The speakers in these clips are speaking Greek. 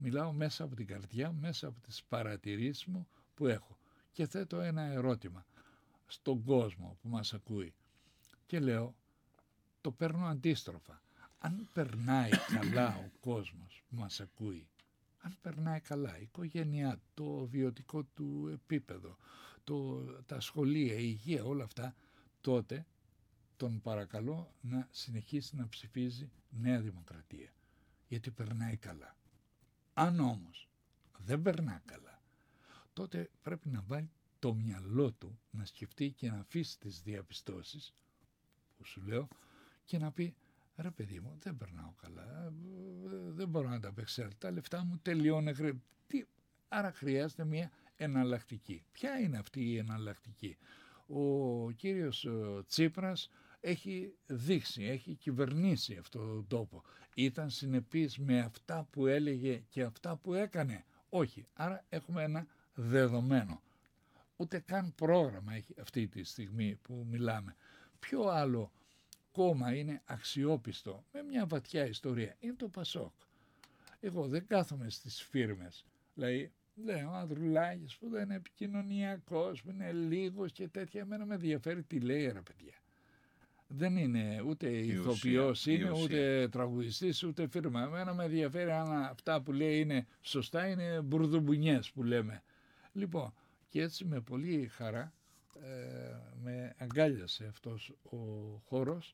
Μιλάω μέσα από την καρδιά, μέσα από τις παρατηρήσεις μου που έχω. Και θέτω ένα ερώτημα στον κόσμο που μας ακούει. Και λέω, το παίρνω αντίστροφα. Αν περνάει καλά ο κόσμος που μας ακούει, αν περνάει καλά η οικογένειά, το βιωτικό του επίπεδο, τα σχολεία, η υγεία, όλα αυτά, τότε τον παρακαλώ να συνεχίσει να ψηφίζει Νέα Δημοκρατία. Γιατί περνάει καλά. Αν όμως δεν περνά καλά, τότε πρέπει να βάλει το μυαλό του να σκεφτεί και να αφήσει τις διαπιστώσεις που σου λέω και να πει, ρε παιδί μου, δεν περνάω καλά, δεν μπορώ να τα απεξέλθω, τα λεφτά μου τελειώνουν. Άρα χρειάζεται μια εναλλακτική. Ποια είναι αυτή η εναλλακτική? Ο κύριος Τσίπρας έχει δείξει, έχει κυβερνήσει αυτόν τον τόπο. Ήταν συνεπής με αυτά που έλεγε και αυτά που έκανε? Όχι. Άρα έχουμε ένα δεδομένο. Ούτε καν πρόγραμμα έχει αυτή τη στιγμή που μιλάμε. Ποιο άλλο κόμμα είναι αξιόπιστο με μια βαθιά ιστορία? Είναι το Πασόκ. Εγώ δεν κάθομαι στις φίρμες. Δηλαδή, λέω, ο Ανδρουλάκης που δεν είναι επικοινωνιακός, που είναι λίγος και τέτοια, εμένα με ενδιαφέρει τι λέει, ρε παιδιά. Δεν είναι ούτε ηθοποιός, ούτε τραγουδιστής, ούτε φίρμα. Εμένα με ενδιαφέρει αν αυτά που λέει είναι σωστά, είναι μπουρδουμπουνιές που λέμε. Λοιπόν, και έτσι με πολύ χαρά με αγκάλιασε αυτός ο χώρος.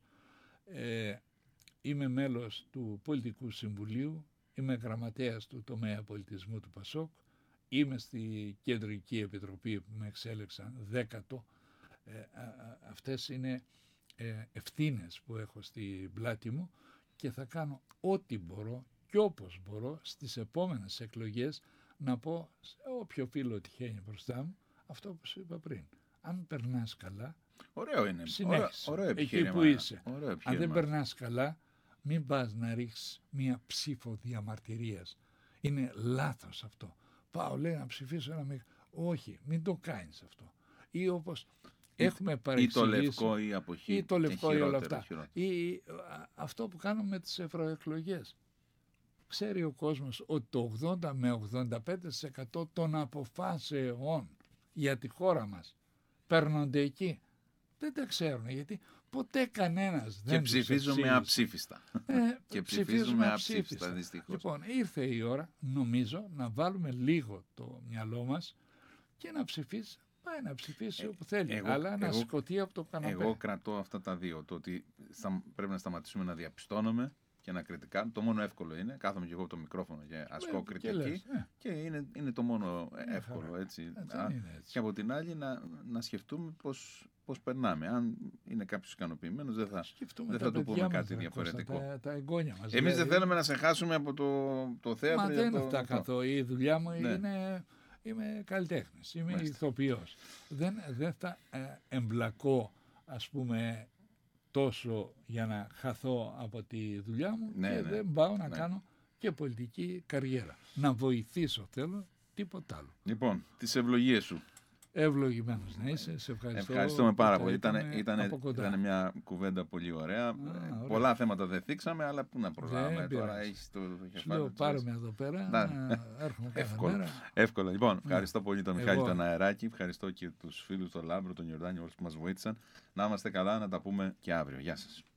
Είμαι μέλος του Πολιτικού Συμβουλίου, είμαι γραμματέας του τομέα πολιτισμού του Πασόκ, είμαι στη Κεντρική Επιτροπή που με εξέλεξαν 10ο. Αυτές είναι ευθύνες που έχω στην πλάτη μου και θα κάνω ό,τι μπορώ και όπως μπορώ στις επόμενες εκλογές να πω σε όποιο φίλο τυχαίνει μπροστά μου αυτό που σου είπα πριν. Αν περνάς καλά, ωραίο είναι. Συνέχισε Ωραίο εκεί που είσαι. Αν δεν περνάς καλά, μην πας να ρίξεις μία ψήφο διαμαρτυρίας. Είναι λάθος αυτό. Πάω, λέει, να ψηφίσω ένα όχι, μην το κάνεις αυτό. Ή όπως έχουμε παρεξηγήσει. Ή το λευκό ή αποχή. Ή το λευκό ή όλα αυτά. Ή αυτό που κάνουμε με τις ευρωεκλογές. Ξέρει ο κόσμος ότι το 80 με 85% των αποφάσεων για τη χώρα μας παίρνονται εκεί. Δεν τα ξέρουν γιατί ποτέ κανένας δεν τους εξήγησε. Ψηφίζουμε αψήφιστα. Και ψηφίζουμε αψήφιστα δυστυχώς. Λοιπόν, ήρθε η ώρα νομίζω να βάλουμε λίγο το μυαλό μας και να ψηφίσει. Πάει να ψηφίσει όπου θέλει, αλλά να σηκωθεί από το καναπέ. Εγώ κρατώ αυτά τα δύο. Το ότι πρέπει να σταματήσουμε να διαπιστώνουμε και να κριτικάρουμε. Το μόνο εύκολο είναι, κάθομαι και εγώ από το μικρόφωνο και ασκώ κριτική και είναι το μόνο εύκολο. Έτσι. Και από την άλλη να σκεφτούμε πώς περνάμε. Αν είναι κάποιος ικανοποιημένος δεν θα του πούμε κάτι διαφορετικό. Τα εγγόνια μας. Εμείς δεν θέλουμε να σε χάσουμε από το θέατρο. Μα δεν είναι αυτά καθόλου. Η δουλειά μου είναι... Είμαι καλλιτέχνης, είμαι ηθοποιός. Δεν θα εμπλακώ, ας πούμε, τόσο για να χαθώ από τη δουλειά μου και δεν πάω να κάνω και πολιτική καριέρα. Να βοηθήσω θέλω, τίποτα άλλο. Λοιπόν, τις ευλογίες σου. Ευλογημένος να είσαι, σε ευχαριστώ. Ευχαριστούμε πάρα πολύ. Ήταν μια κουβέντα πολύ ωραία. Πολλά θέματα δεν θίξαμε, αλλά πού να προλάβουμε τώρα. Έχεις το κεφάλι. Πάρε με εδώ πέρα, να έρχομαι κάθε μέρα. Εύκολα. Λοιπόν, ευχαριστώ πολύ τον Μιχάλη τον Αεράκη. Ευχαριστώ και τους φίλους, τον Λάμπρο, τον Ιορδάνη, όλους που μας βοήθησαν. Να είμαστε καλά, να τα πούμε και αύριο. Γεια σας.